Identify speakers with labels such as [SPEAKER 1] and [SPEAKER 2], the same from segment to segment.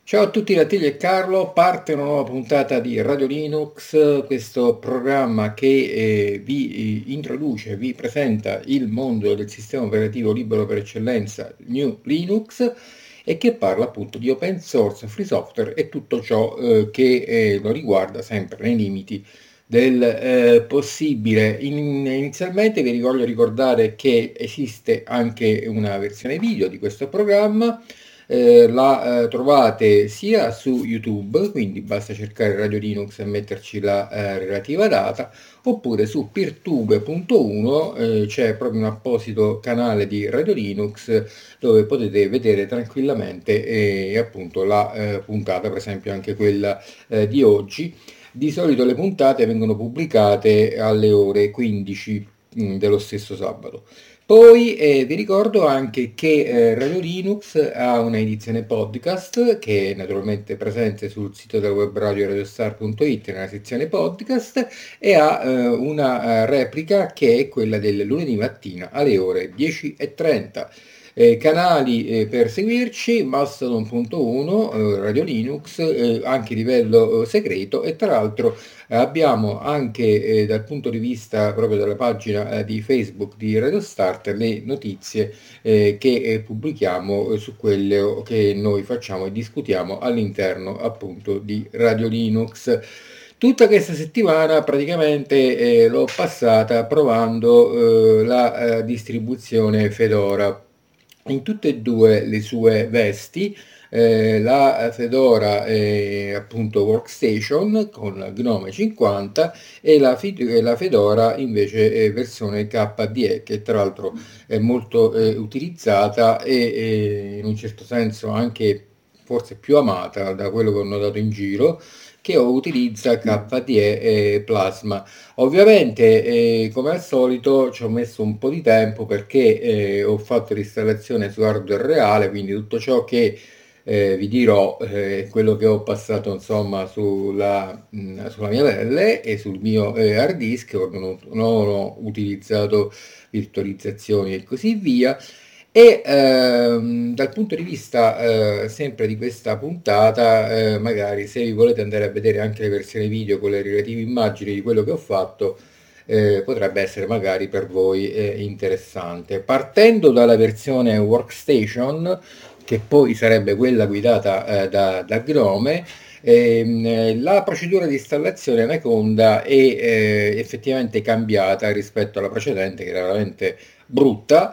[SPEAKER 1] Ciao a tutti da Tilly e Carlo, parte una nuova puntata di Radio Linux, questo programma che vi introduce, vi presenta il mondo del sistema operativo libero per eccellenza, New Linux, e che parla appunto di open source, free software e tutto ciò che lo riguarda sempre nei limiti del possibile. Inizialmente vi voglio ricordare che esiste anche una versione video di questo programma. La trovate sia su YouTube, quindi basta cercare Radio Linux e metterci la relativa data, oppure su peertube.1 c'è proprio un apposito canale di Radio Linux dove potete vedere tranquillamente appunto la puntata, per esempio anche quella di oggi. Di solito le puntate vengono pubblicate alle ore 15 dello stesso sabato. Poi vi ricordo anche che Radio Linux ha una edizione podcast che è naturalmente presente sul sito della web radio radiostar.it nella sezione podcast e ha una replica che è quella del lunedì mattina alle ore 10:30. Canali per seguirci, Mastodon.1, Radio Linux, anche livello segreto e tra l'altro abbiamo anche dal punto di vista proprio della pagina di Facebook di Radio Start le notizie che pubblichiamo su quello che noi facciamo e discutiamo all'interno appunto di Radio Linux. Tutta questa settimana praticamente l'ho passata provando la distribuzione Fedora in tutte e due le sue vesti. La Fedora appunto Workstation con Gnome 50 e la Fedora invece versione KDE, che tra l'altro è molto utilizzata e in un certo senso anche forse più amata da quello che ho notato in giro, che utilizza KDE Plasma. Ovviamente, come al solito, ci ho messo un po' di tempo perché ho fatto l'installazione su hardware reale, quindi tutto ciò che vi dirò quello che ho passato insomma sulla mia pelle e sul mio hard disk. Non ho utilizzato virtualizzazioni e così via. E dal punto di vista sempre di questa puntata, magari se vi volete andare a vedere anche le versioni video con le relative immagini di quello che ho fatto, potrebbe essere magari per voi interessante. Partendo dalla versione Workstation, che poi sarebbe quella guidata da Gnome, la procedura di installazione Anaconda è effettivamente cambiata rispetto alla precedente, che era veramente brutta.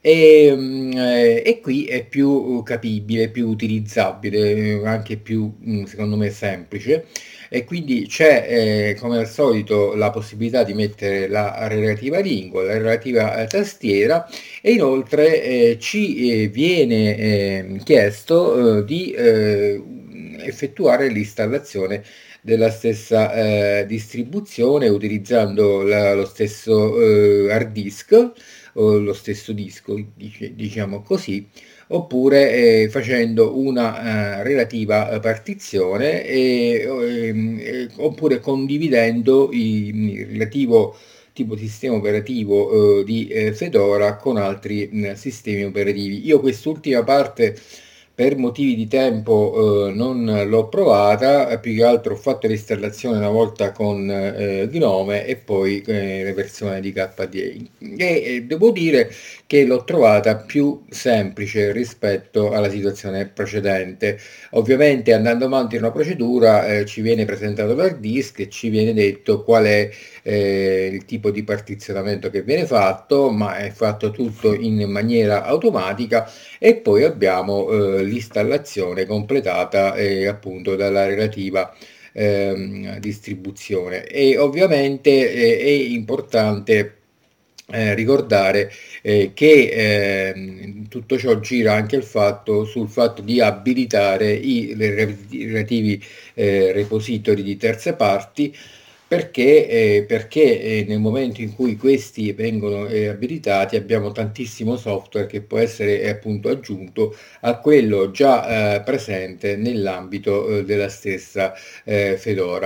[SPEAKER 1] E qui è più capibile, più utilizzabile, anche più secondo me semplice. E quindi c'è come al solito la possibilità di mettere la relativa lingua, la relativa tastiera e inoltre ci viene chiesto di effettuare l'installazione della stessa distribuzione utilizzando lo stesso hard disk o lo stesso disco, diciamo così, oppure facendo una relativa partizione oppure condividendo il relativo tipo di sistema operativo di Fedora con altri sistemi operativi. Io quest'ultima parte per motivi di tempo non l'ho provata, più che altro ho fatto l'installazione una volta con Gnome e poi le versioni di KDE e devo dire che l'ho trovata più semplice rispetto alla situazione precedente. Ovviamente andando avanti in una procedura ci viene presentato l'hard disk e ci viene detto qual è il tipo di partizionamento che viene fatto, ma è fatto tutto in maniera automatica e poi abbiamo l'installazione completata appunto dalla relativa distribuzione e ovviamente è importante ricordare che tutto ciò gira anche sul fatto di abilitare i relativi repository di terze parti perché nel momento in cui questi vengono abilitati abbiamo tantissimo software che può essere appunto aggiunto a quello già presente nell'ambito della stessa Fedora.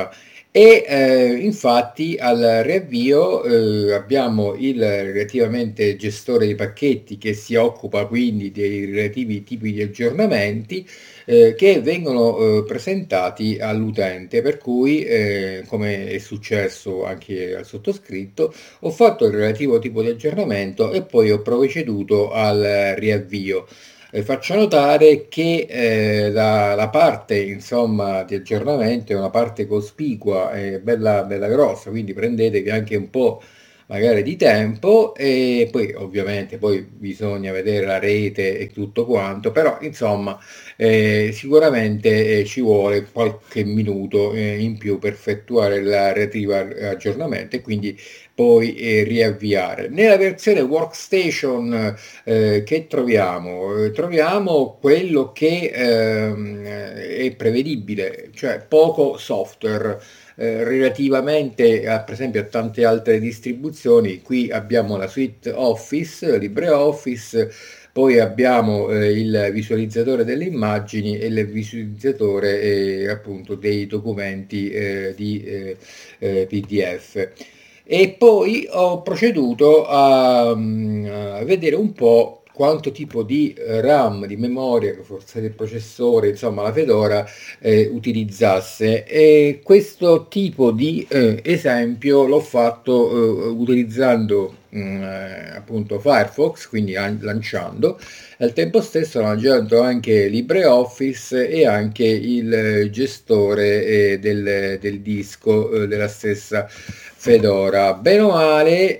[SPEAKER 1] E infatti al riavvio abbiamo il relativamente gestore di pacchetti che si occupa quindi dei relativi tipi di aggiornamenti che vengono presentati all'utente, per cui come è successo anche al sottoscritto, ho fatto il relativo tipo di aggiornamento e poi ho proceduto al riavvio. Faccio notare che la parte insomma, di aggiornamento è una parte cospicua e bella, bella grossa, quindi prendetevi anche un po' magari di tempo e poi ovviamente poi bisogna vedere la rete e tutto quanto, però insomma sicuramente ci vuole qualche minuto in più per effettuare il relativo aggiornamento e quindi poi riavviare. Nella versione workstation che troviamo? Troviamo quello che è prevedibile, cioè poco software. Relativamente a, per esempio a tante altre distribuzioni, qui abbiamo la suite Office, LibreOffice, poi abbiamo il visualizzatore delle immagini e il visualizzatore appunto dei documenti di PDF. E poi ho proceduto a vedere un po' quanto tipo di RAM, di memoria, forza del processore, insomma la Fedora utilizzasse. E questo tipo di esempio l'ho fatto utilizzando appunto Firefox, quindi lanciando. Al tempo stesso ho lanciato anche LibreOffice e anche il gestore del disco della stessa Fedora. Bene o male,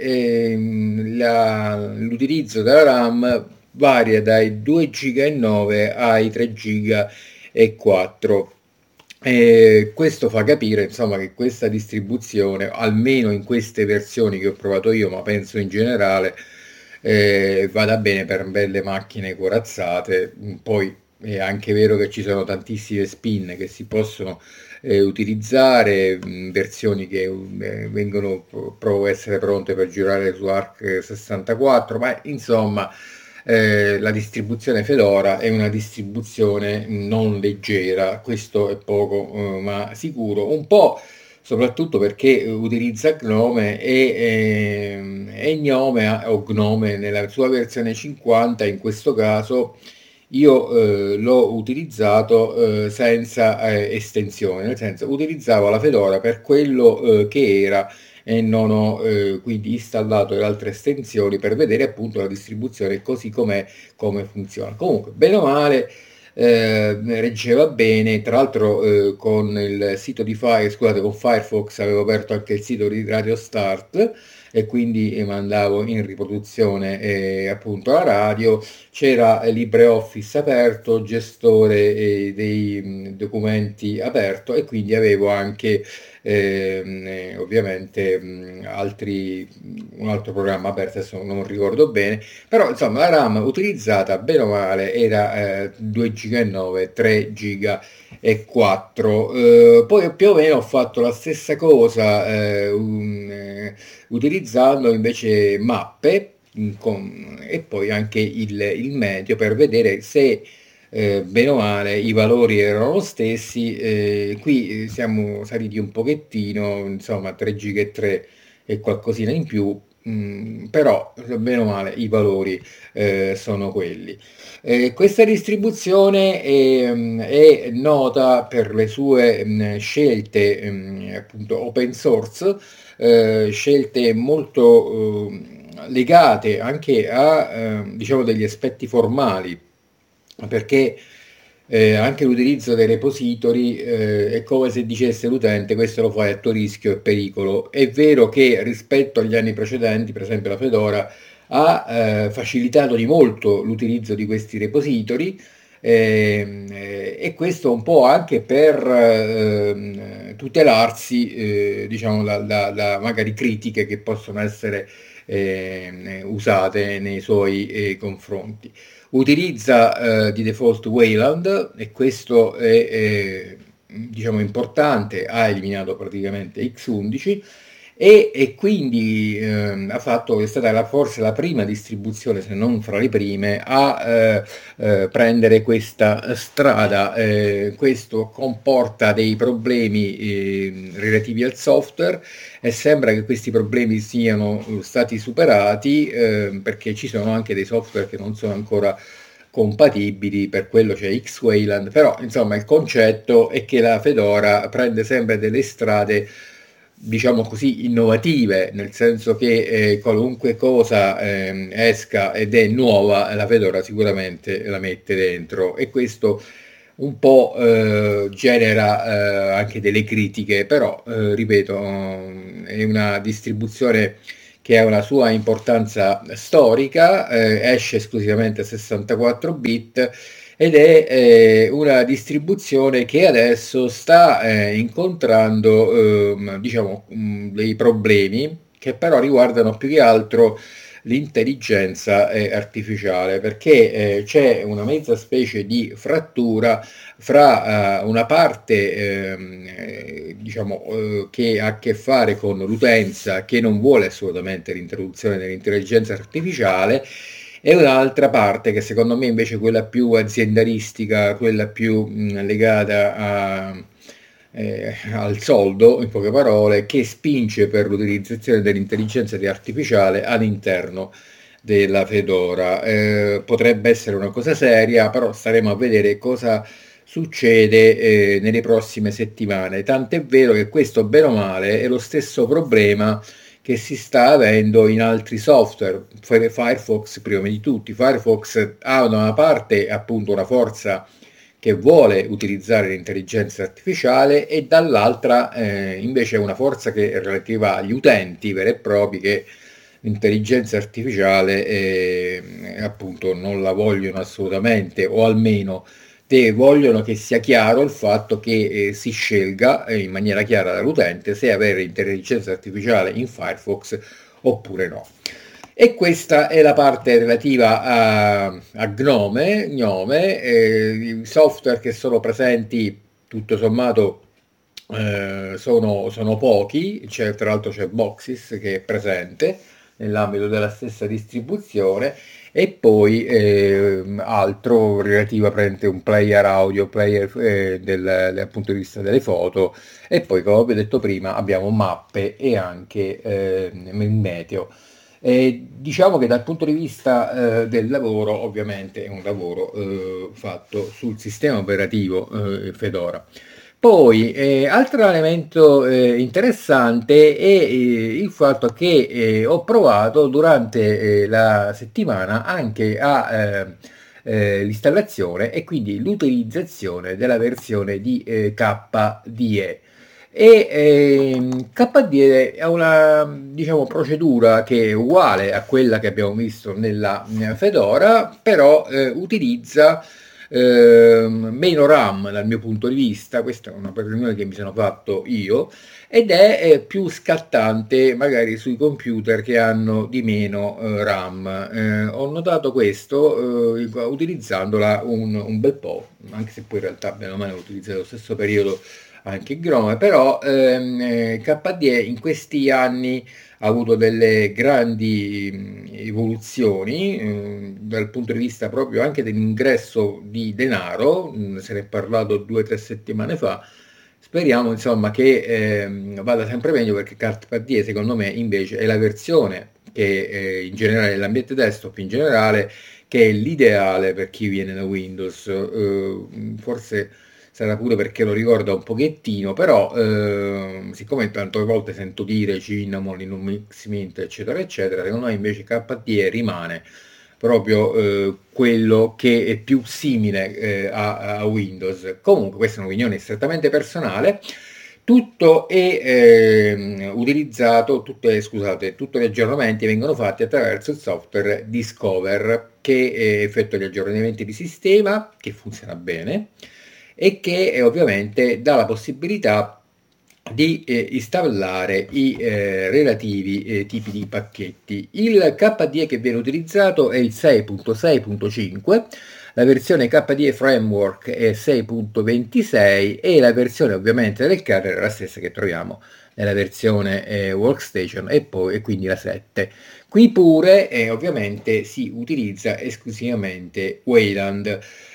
[SPEAKER 1] l'utilizzo della RAM varia dai 2,9 GB ai 3,4 GB. Questo fa capire insomma che questa distribuzione, almeno in queste versioni che ho provato io, ma penso in generale, vada bene per belle macchine corazzate. Poi è anche vero che ci sono tantissime spin che si possono utilizzare, versioni che vengono provo essere pronte per girare su Arc 64, ma insomma la distribuzione Fedora è una distribuzione non leggera, questo è poco ma sicuro, un po' soprattutto perché utilizza Gnome e Gnome o Gnome nella sua versione 50 in questo caso io l'ho utilizzato senza estensione, nel senso utilizzavo la Fedora per quello che era e non ho quindi installato le altre estensioni per vedere appunto la distribuzione così com'è, come funziona. Comunque, bene o male, reggeva bene, tra l'altro con il sito di scusate, con Firefox avevo aperto anche il sito di Radio Start e quindi mandavo in riproduzione appunto la radio, c'era LibreOffice aperto, gestore dei documenti aperto e quindi avevo anche ovviamente un altro programma aperto, adesso non ricordo bene, però insomma la RAM utilizzata bene o male era 2,9 GB, 3 GB e 4. Poi più o meno ho fatto la stessa cosa utilizzando invece mappe e poi anche il medio per vedere se bene o male i valori erano lo stessi. Qui siamo saliti un pochettino, insomma 3 giga e 3 e qualcosina in più, però bene o male i valori sono quelli. Questa distribuzione è nota per le sue scelte appunto open source, scelte molto legate anche a diciamo degli aspetti formali, perché anche l'utilizzo dei repository è come se dicesse l'utente questo lo fai a tuo rischio e pericolo. È vero che rispetto agli anni precedenti, per esempio la Fedora ha facilitato di molto l'utilizzo di questi repository e questo un po' anche per tutelarsi diciamo da magari critiche che possono essere usate nei suoi confronti. Utilizza di default Wayland e questo è diciamo importante, ha eliminato praticamente X11 e quindi ha fatto, è stata forse la prima distribuzione, se non fra le prime, a prendere questa strada. Questo comporta dei problemi relativi al software e sembra che questi problemi siano stati superati, perché ci sono anche dei software che non sono ancora compatibili, per quello c'è Xwayland, però insomma il concetto è che la Fedora prende sempre delle strade, diciamo così, innovative, nel senso che qualunque cosa esca ed è nuova, la Fedora sicuramente la mette dentro, e questo un po' genera anche delle critiche, però ripeto, è una distribuzione che ha una sua importanza storica, esce esclusivamente a 64 bit ed è una distribuzione che adesso sta incontrando diciamo, dei problemi che però riguardano più che altro l'intelligenza artificiale, perché c'è una mezza specie di frattura fra una parte diciamo, che ha a che fare con l'utenza, che non vuole assolutamente l'introduzione dell'intelligenza artificiale, e un'altra parte che secondo me invece è quella più aziendalistica, quella più legata al soldo, in poche parole, che spinge per l'utilizzazione dell'intelligenza artificiale all'interno della Fedora. Potrebbe essere una cosa seria, però staremo a vedere cosa succede nelle prossime settimane. Tant'è vero che questo, bene o male, è lo stesso problema che si sta avendo in altri software. Firefox, prima di tutti, Firefox ha da una parte appunto una forza che vuole utilizzare l'intelligenza artificiale e dall'altra invece una forza che è relativa agli utenti veri e propri, che l'intelligenza artificiale appunto non la vogliono assolutamente, o almeno vogliono che sia chiaro il fatto che si scelga in maniera chiara dall'utente se avere intelligenza artificiale in Firefox oppure no. E questa è la parte relativa a Gnome, i software che sono presenti tutto sommato sono pochi, tra l'altro c'è Boxys che è presente nell'ambito della stessa distribuzione, e poi altro relativo a un player audio, player dal punto di vista delle foto, e poi come vi ho detto prima abbiamo mappe e anche il meteo. Diciamo che dal punto di vista del lavoro, ovviamente è un lavoro fatto sul sistema operativo Fedora. Poi, altro elemento interessante è il fatto che ho provato durante la settimana anche a l'installazione e quindi l'utilizzazione della versione di KDE. KDE ha una, diciamo, procedura che è uguale a quella che abbiamo visto nella Fedora, però utilizza meno RAM dal mio punto di vista. Questa è una opinione che mi sono fatto io, ed è più scattante magari sui computer che hanno di meno RAM. Ho notato questo utilizzandola un bel po', anche se poi in realtà bene o male ho utilizzato lo stesso periodo anche Gnome, però KDE in questi anni ha avuto delle grandi evoluzioni dal punto di vista proprio anche dell'ingresso di denaro. Se ne è parlato 2 o 3 settimane fa. Speriamo insomma che vada sempre meglio, perché KDE secondo me invece è la versione che in generale, l'ambiente desktop in generale, che è l'ideale per chi viene da Windows. Forse sarà pure perché lo ricorda un pochettino, però siccome tante volte sento dire Cinnamon, Linux Mint, eccetera, eccetera, secondo me invece KDE rimane proprio quello che è più simile a Windows. Comunque questa è un'opinione strettamente personale. Tutto è utilizzato, tutti gli aggiornamenti vengono fatti attraverso il software Discover, che effettua gli aggiornamenti di sistema, che funziona bene e che ovviamente dà la possibilità di installare i relativi tipi di pacchetti. Il KDE che viene utilizzato è il 6.6.5, la versione KDE Framework è 6.26 e la versione ovviamente del kernel è la stessa che troviamo nella versione Workstation e quindi la 7. Qui pure ovviamente si utilizza esclusivamente Wayland.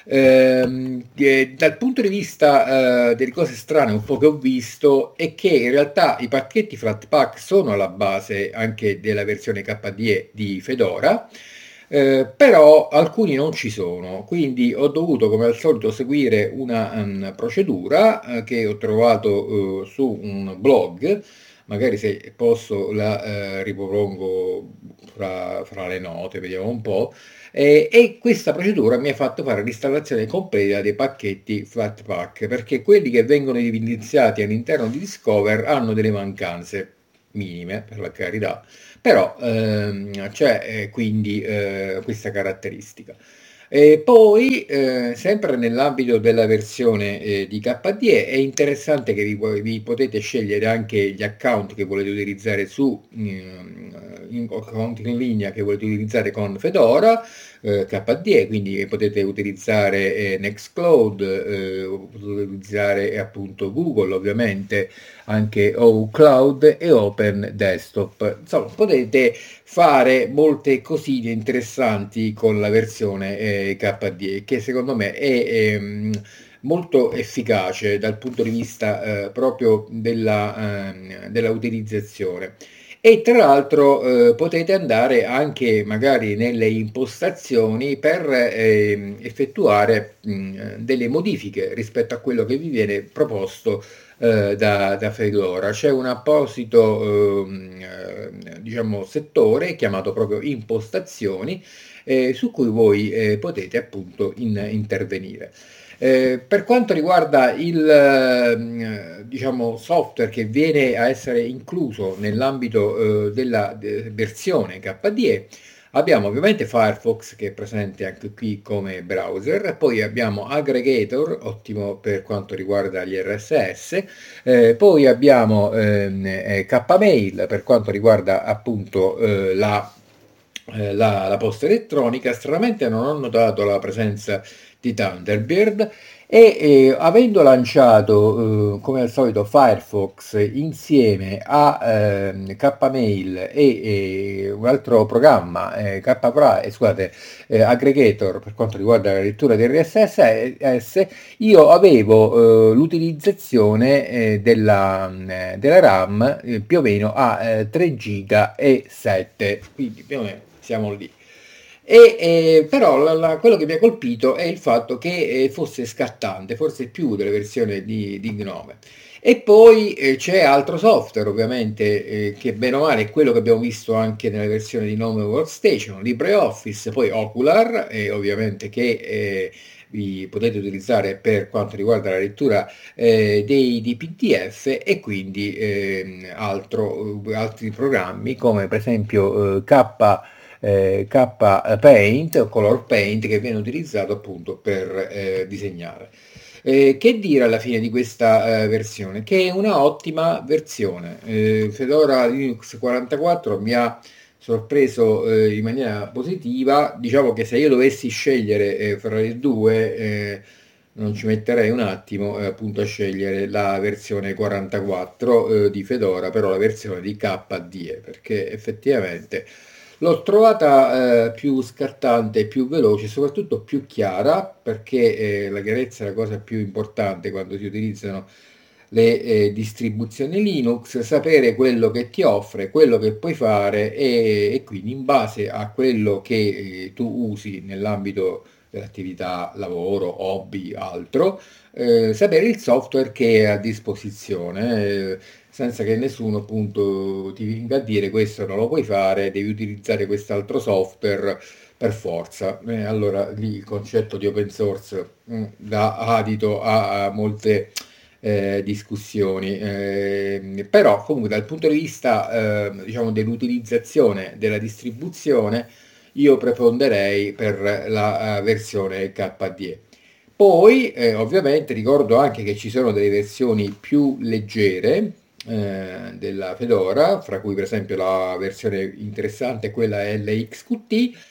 [SPEAKER 1] Dal punto di vista delle cose strane un po' che ho visto è che in realtà i pacchetti Flatpak sono alla base anche della versione KDE di Fedora, però alcuni non ci sono, quindi ho dovuto come al solito seguire una procedura che ho trovato su un blog. Magari se posso la ripropongo fra le note, vediamo un po'. E questa procedura mi ha fatto fare l'installazione completa dei pacchetti Flatpak, perché quelli che vengono evidenziati all'interno di Discover hanno delle mancanze minime, per la carità, però c'è quindi questa caratteristica. E poi, sempre nell'ambito della versione di KDE, è interessante che vi potete scegliere anche gli account che volete utilizzare account in linea che volete utilizzare con Fedora, KDE, quindi potete utilizzare Nextcloud, potete utilizzare appunto Google, ovviamente anche OCloud e Open Desktop. Insomma, potete fare molte cosine interessanti con la versione KDE che secondo me è molto efficace dal punto di vista proprio della utilizzazione. E tra l'altro potete andare anche magari nelle impostazioni per effettuare delle modifiche rispetto a quello che vi viene proposto da Fedora. C'è un apposito diciamo, settore chiamato proprio impostazioni su cui voi potete appunto intervenire. Per quanto riguarda il diciamo, software che viene a essere incluso nell'ambito della versione KDE, abbiamo ovviamente Firefox che è presente anche qui come browser, poi abbiamo Aggregator, ottimo per quanto riguarda gli RSS, poi abbiamo Kmail per quanto riguarda appunto la posta elettronica. Stranamente non ho notato la presenza di Thunderbird avendo lanciato come al solito Firefox insieme a Kmail e un altro programma scusate, Aggregator per quanto riguarda la lettura del RSS, io avevo l'utilizzazione della RAM più o meno a 3 giga e 7, quindi più o meno siamo lì. Però quello che mi ha colpito è il fatto che fosse scattante, forse più delle versioni di Gnome. E poi c'è altro software, ovviamente, che bene o male è quello che abbiamo visto anche nella versione di Gnome Workstation, LibreOffice, poi Ocular, ovviamente che vi potete utilizzare per quanto riguarda la lettura di PDF e quindi altri programmi come per esempio K-Paint o Color Paint che viene utilizzato appunto per disegnare. Che dire alla fine di questa versione? Che è una ottima versione. Fedora Linux 44 mi ha sorpreso in maniera positiva. Diciamo che se io dovessi scegliere fra le due, non ci metterei un attimo appunto a scegliere la versione 44 di Fedora, però la versione di KDE, perché effettivamente l'ho trovata più scattante, più veloce, soprattutto più chiara, perché la chiarezza è la cosa più importante quando si utilizzano le distribuzioni Linux, sapere quello che ti offre, quello che puoi fare e quindi in base a quello che tu usi nell'ambito dell'attività, lavoro, hobby, altro, sapere il software che è a disposizione. Senza che nessuno appunto ti venga a dire questo non lo puoi fare, devi utilizzare quest'altro software per forza. Allora lì il concetto di open source dà adito a molte discussioni, però comunque dal punto di vista diciamo dell'utilizzazione della distribuzione io preponderei per la versione KDE. Poi ovviamente ricordo anche che ci sono delle versioni più leggere della Fedora, fra cui per esempio la versione interessante è quella LXQT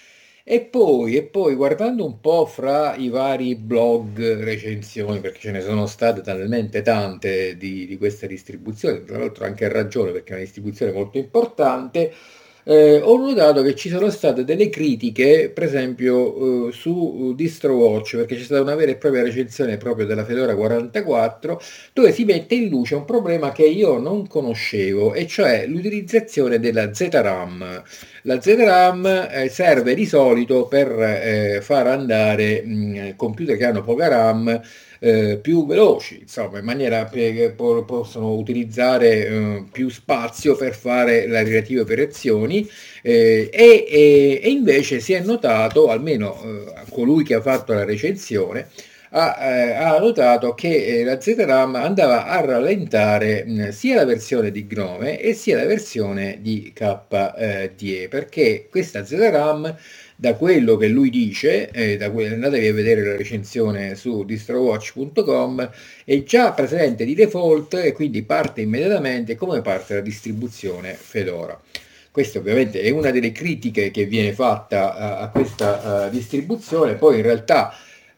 [SPEAKER 1] E poi guardando un po' fra i vari blog, recensioni, perché ce ne sono state talmente tante di questa distribuzione, tra l'altro anche a ragione perché è una distribuzione molto importante, ho notato che ci sono state delle critiche, per esempio, su DistroWatch, perché c'è stata una vera e propria recensione proprio della Fedora 44, dove si mette in luce un problema che io non conoscevo, e cioè l'utilizzazione della ZRAM. La ZRAM serve di solito per far andare computer che hanno poca RAM più veloci, insomma, in maniera che possono utilizzare più spazio per fare le relative operazioni. E invece si è notato, almeno colui che ha fatto la recensione, ha notato che la ZRAM andava a rallentare sia la versione di Gnome e sia la versione di KDE, perché questa ZRAM, da quello che lui dice, andatevi a vedere la recensione su distrowatch.com, è già presente di default e quindi parte immediatamente come parte la distribuzione Fedora. Questa ovviamente è una delle critiche che viene fatta a questa distribuzione. Poi in realtà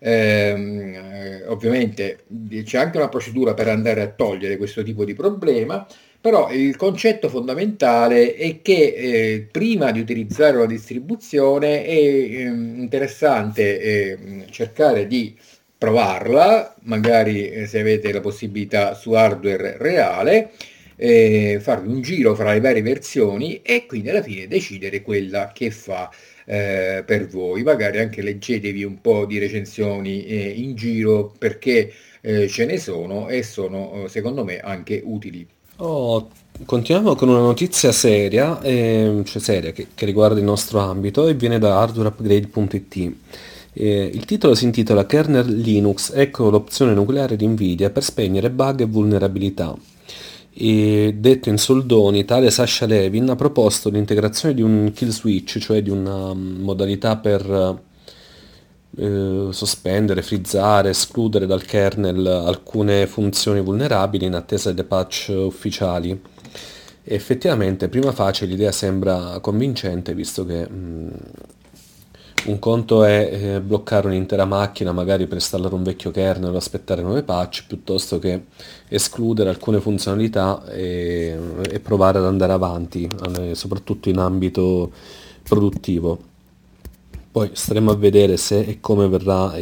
[SPEAKER 1] ovviamente c'è anche una procedura per andare a togliere questo tipo di problema, però il concetto fondamentale è che prima di utilizzare una distribuzione è interessante cercare di provarla, magari se avete la possibilità su hardware reale, farvi un giro fra le varie versioni e quindi alla fine decidere quella che fa per voi. Magari anche leggetevi un po' di recensioni in giro, perché ce ne sono e sono secondo me anche utili.
[SPEAKER 2] Oh, continuiamo con una notizia seria, cioè seria, che riguarda il nostro ambito e viene da hardwareupgrade.it. Il titolo si intitola Kernel Linux, ecco l'opzione nucleare di Nvidia per spegnere bug e vulnerabilità. E detto in soldoni, tale Sasha Levin ha proposto l'integrazione di un kill switch, cioè di una modalità per sospendere, frizzare, escludere dal kernel alcune funzioni vulnerabili in attesa delle patch ufficiali. E effettivamente, prima facile, l'idea sembra convincente, visto che un conto è bloccare un'intera macchina magari per installare un vecchio kernel o aspettare nuove patch, piuttosto che escludere alcune funzionalità e provare ad andare avanti, soprattutto in ambito produttivo. Poi staremo a vedere se e come verrà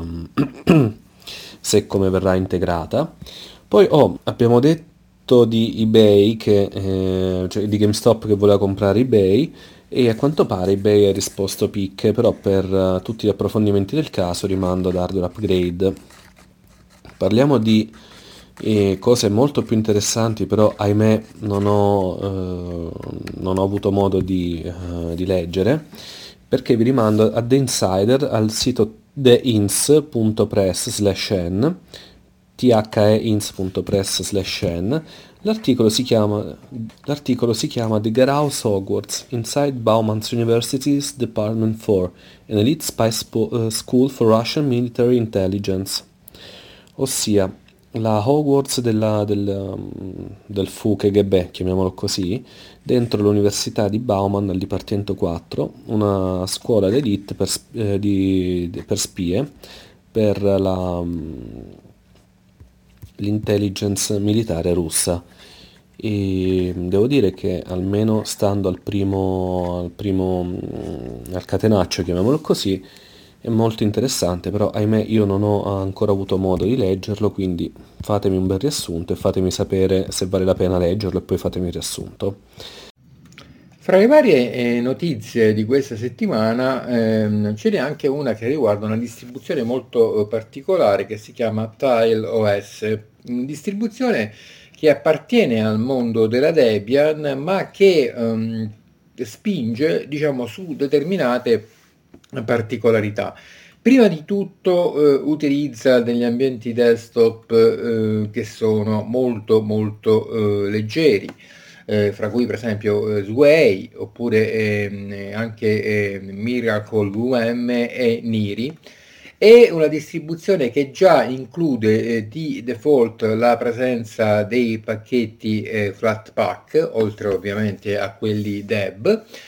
[SPEAKER 2] se e come verrà integrata. Poi abbiamo detto di eBay, cioè di GameStop che voleva comprare eBay, e a quanto pare eBay ha risposto picche, però per tutti gli approfondimenti del caso rimando ad Hardware Upgrade. Parliamo di cose molto più interessanti, però ahimè non ho avuto modo di leggere, perché vi rimando a The Insider, al sito theins.press/n, theins.press/n. L'articolo si chiama The Garaus Hogwarts, Inside Bauman's University's Department for an Elite School for Russian Military Intelligence, ossia la Hogwarts del Fu KGB, chiamiamolo così, dentro l'Università di Bauman al Dipartimento 4, una scuola d'élite per spie, per l'intelligence militare russa. E devo dire che almeno stando al catenaccio, chiamiamolo così, è molto interessante, però ahimè io non ho ancora avuto modo di leggerlo, quindi fatemi un bel riassunto e fatemi sapere se vale la pena leggerlo e poi fatemi il riassunto.
[SPEAKER 1] Fra le varie notizie di questa settimana ce n'è anche una che riguarda una distribuzione molto particolare che si chiama TileOS, distribuzione che appartiene al mondo della Debian, ma che spinge, diciamo, su determinate particolarità. Prima di tutto utilizza degli ambienti desktop che sono molto molto leggeri, fra cui per esempio Sway, oppure anche Miracle VM e Niri. È una distribuzione che già include di default la presenza dei pacchetti Flatpak, oltre ovviamente a quelli Deb,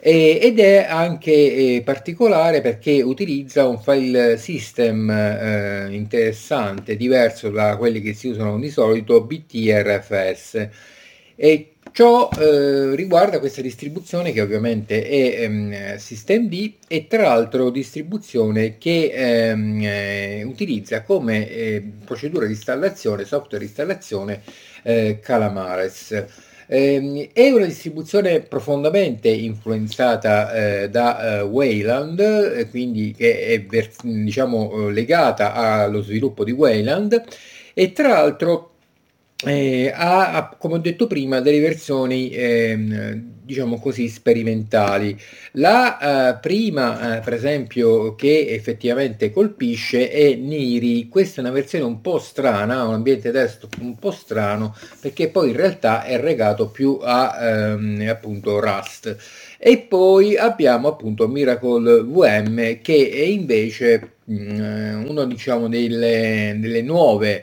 [SPEAKER 1] ed è anche particolare perché utilizza un file system interessante, diverso da quelli che si usano di solito, BTRFS. E ciò riguarda questa distribuzione che ovviamente è systemd, e tra l'altro distribuzione che utilizza come procedura di installazione, software di installazione, Calamares. È una distribuzione profondamente influenzata da Wayland, quindi che è diciamo legata allo sviluppo di Wayland, e tra l'altro come ho detto prima, delle versioni diciamo così sperimentali. La prima, per esempio, che effettivamente colpisce è Niri. Questa è una versione un po' strana, un ambiente desktop un po' strano, perché poi in realtà è legato più a appunto Rust. E poi abbiamo appunto Miracle VM, che è invece uno diciamo delle nuove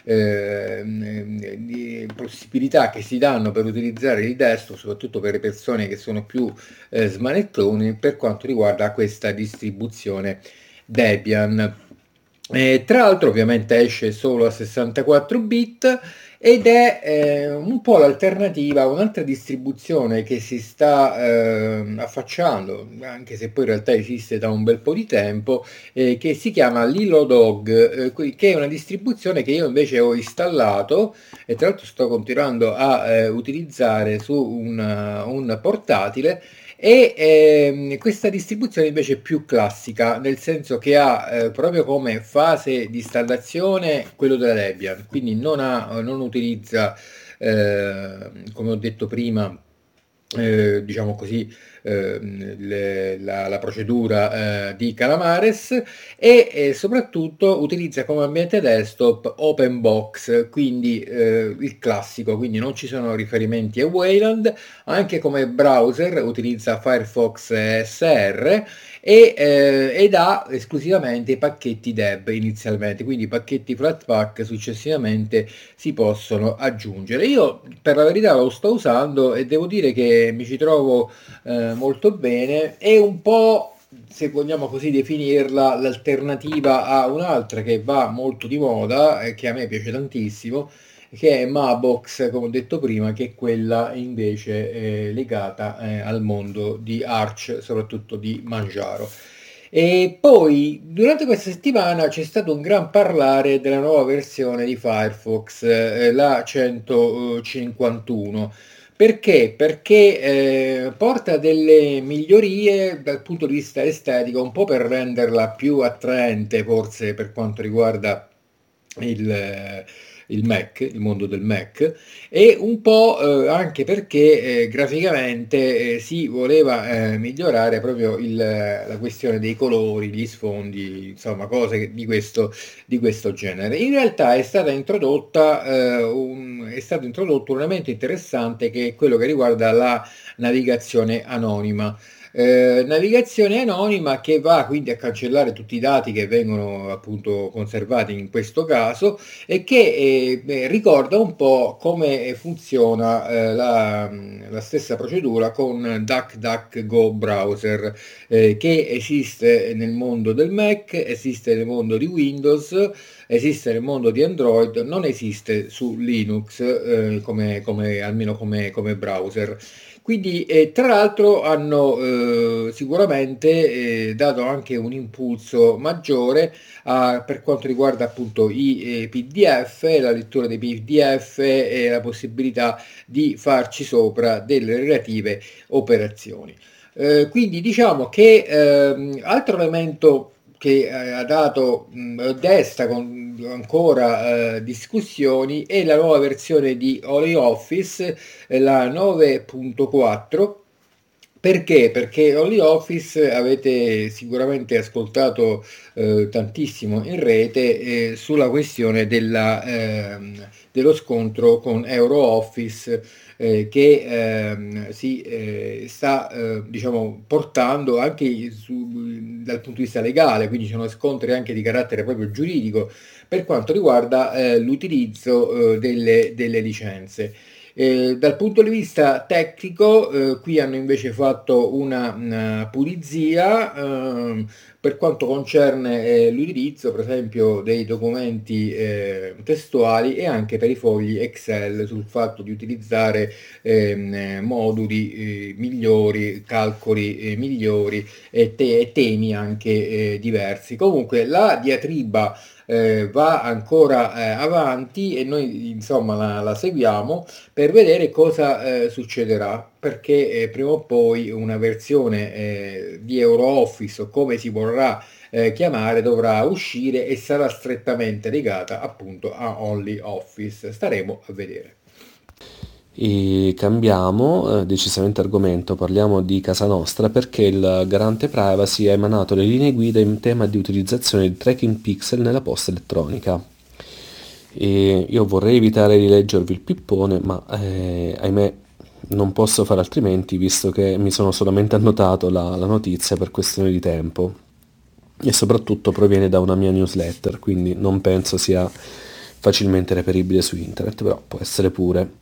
[SPEAKER 1] di possibilità che si danno per utilizzare il desktop, soprattutto per le persone che sono più smanettoni, per quanto riguarda questa distribuzione Debian. Tra l'altro ovviamente esce solo a 64 bit ed è un po' l'alternativa a un'altra distribuzione che si sta affacciando, anche se poi in realtà esiste da un bel po' di tempo, che si chiama Lilodog, che è una distribuzione che io invece ho installato e tra l'altro sto continuando a utilizzare su un portatile. E questa distribuzione invece è più classica, nel senso che ha proprio come fase di installazione quello della Debian, quindi non utilizza, come ho detto prima, diciamo così, la procedura di Calamares, e soprattutto utilizza come ambiente desktop OpenBox, quindi il classico, quindi non ci sono riferimenti a Wayland. Anche come browser utilizza Firefox SR ed ha esclusivamente i pacchetti Deb inizialmente, quindi i pacchetti Flatpak successivamente si possono aggiungere. Io per la verità lo sto usando e devo dire che mi ci trovo molto bene. È un po', se vogliamo così definirla, l'alternativa a un'altra che va molto di moda e che a me piace tantissimo, che è Mabox, come ho detto prima, che è quella invece legata al mondo di Arch, soprattutto di Manjaro. E poi durante questa settimana c'è stato un gran parlare della nuova versione di Firefox, la 151. Perché? Perché porta delle migliorie dal punto di vista estetico, un po' per renderla più attraente, forse per quanto riguarda il, il Mac, il mondo del Mac, e un po' anche perché graficamente si voleva migliorare proprio la questione dei colori, gli sfondi, insomma, cose di questo genere. In realtà è stato introdotto un elemento interessante, che è quello che riguarda la navigazione anonima. Navigazione anonima che va quindi a cancellare tutti i dati che vengono appunto conservati in questo caso, e che ricorda un po' come funziona la stessa procedura con DuckDuckGo browser, che esiste nel mondo del Mac, esiste nel mondo di Windows, esiste nel mondo di Android, non esiste su Linux almeno come browser. Quindi, tra l'altro, hanno sicuramente dato anche un impulso maggiore per quanto riguarda appunto i PDF, la lettura dei PDF e la possibilità di farci sopra delle relative operazioni. Quindi diciamo che altro elemento che ha dato desta ancora discussioni è la nuova versione di OnlyOffice, la 9.4. Perché? Perché OnlyOffice avete sicuramente ascoltato tantissimo in rete sulla questione dello scontro con EuroOffice, che si sta diciamo portando anche dal punto di vista legale, quindi ci sono scontri anche di carattere proprio giuridico per quanto riguarda l'utilizzo delle licenze. Dal punto di vista tecnico, qui hanno invece fatto una pulizia per quanto concerne l'utilizzo, per esempio, dei documenti testuali e anche per i fogli Excel, sul fatto di utilizzare moduli migliori, calcoli migliori e temi anche diversi. Comunque la diatriba va ancora avanti e noi insomma la seguiamo per vedere cosa succederà, perché prima o poi una versione di EuroOffice, o come si vorrà chiamare, dovrà uscire e sarà strettamente legata appunto a OnlyOffice. Staremo a vedere.
[SPEAKER 2] E cambiamo decisamente argomento, parliamo di casa nostra perché il garante privacy ha emanato le linee guida in tema di utilizzazione di tracking pixel nella posta elettronica. E io vorrei evitare di leggervi il pippone, ma ahimè non posso fare altrimenti visto che mi sono solamente annotato la notizia per questione di tempo e soprattutto proviene da una mia newsletter, quindi non penso sia facilmente reperibile su internet, però può essere pure.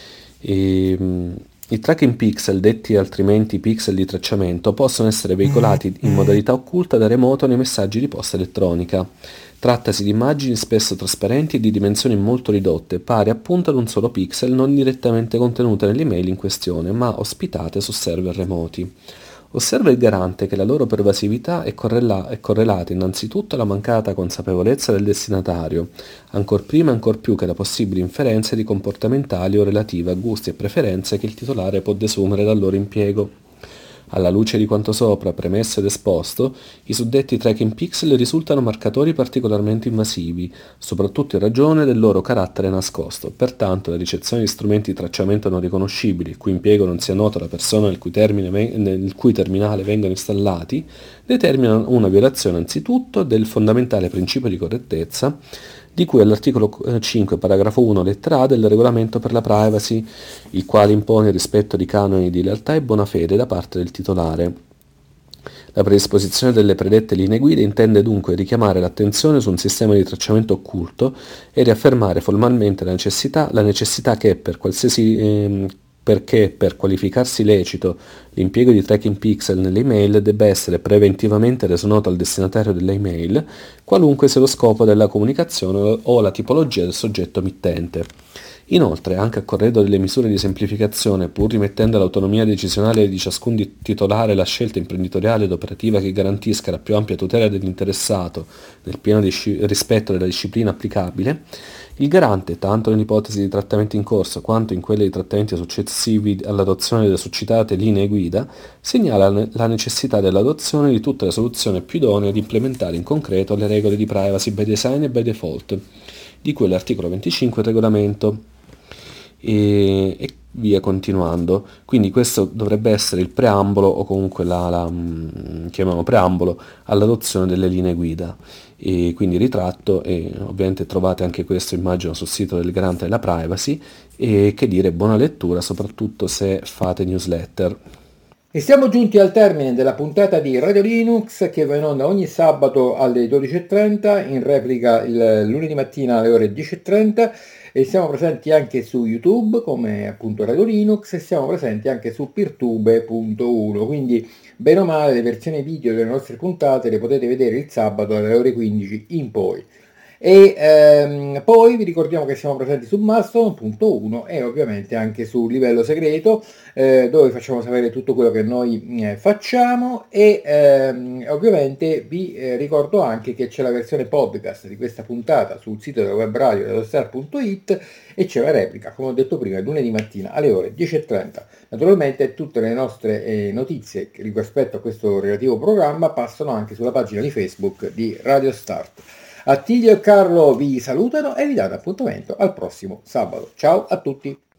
[SPEAKER 2] I tracking pixel, detti altrimenti pixel di tracciamento, possono essere veicolati in modalità occulta da remoto nei messaggi di posta elettronica. Trattasi di immagini spesso trasparenti e di dimensioni molto ridotte, pari appunto ad un solo pixel, non direttamente contenute nell'email in questione, ma ospitate su server remoti. Osserva il garante che la loro pervasività è correlata innanzitutto alla mancata consapevolezza del destinatario, ancor prima e ancor più che da possibili inferenze di comportamentali o relative a gusti e preferenze che il titolare può desumere dal loro impiego. Alla luce di quanto sopra premesso ed esposto, i suddetti tracking pixel risultano marcatori particolarmente invasivi, soprattutto in ragione del loro carattere nascosto. Pertanto la ricezione di strumenti di tracciamento non riconoscibili, il cui impiego non sia noto alla persona nel cui terminale vengono installati, determina una violazione anzitutto del fondamentale principio di correttezza di cui all'articolo 5, paragrafo 1, lettera A del regolamento per la privacy, il quale impone il rispetto di canoni di lealtà e buona fede da parte del titolare. La predisposizione delle predette linee guida intende dunque richiamare l'attenzione su un sistema di tracciamento occulto e riaffermare formalmente la necessità che perché per qualificarsi lecito l'impiego di tracking pixel nelle email debba essere preventivamente reso noto al destinatario delle email, qualunque sia lo scopo della comunicazione o la tipologia del soggetto mittente. Inoltre, anche a corredo delle misure di semplificazione, pur rimettendo all'autonomia decisionale di ciascun titolare la scelta imprenditoriale ed operativa che garantisca la più ampia tutela dell'interessato nel pieno rispetto della disciplina applicabile, il garante, tanto nell'ipotesi di trattamenti in corso quanto in quelle di trattamenti successivi all'adozione delle succitate linee guida, segnala la necessità dell'adozione di tutte le soluzioni più idonee ad implementare in concreto le regole di privacy by design e by default, di cui l'articolo 25 del regolamento. E via continuando. Quindi questo dovrebbe essere il preambolo o comunque chiamiamo preambolo all'adozione delle linee guida. E quindi ritratto e ovviamente trovate anche questo immagino sul sito del garante della privacy e che dire buona lettura soprattutto se fate newsletter.
[SPEAKER 1] E siamo giunti al termine della puntata di Radio Linux che va in onda ogni sabato alle 12.30, in replica il lunedì mattina alle ore 10.30 e siamo presenti anche su YouTube come appunto Radio Linux e siamo presenti anche su Peertube.1, quindi bene o male le versioni video delle nostre puntate le potete vedere il sabato dalle ore 15 in poi. E poi vi ricordiamo che siamo presenti su Mastodon.1 e ovviamente anche su Livello Segreto, dove facciamo sapere tutto quello che noi facciamo e ovviamente vi ricordo anche che c'è la versione podcast di questa puntata sul sito della web radio radiostar.it e c'è la replica, come ho detto prima, lunedì mattina alle ore 10.30. Naturalmente tutte le nostre notizie rispetto a questo relativo programma passano anche sulla pagina di Facebook di Radio Start. Attilio e Carlo vi salutano e vi danno appuntamento al prossimo sabato. Ciao a tutti!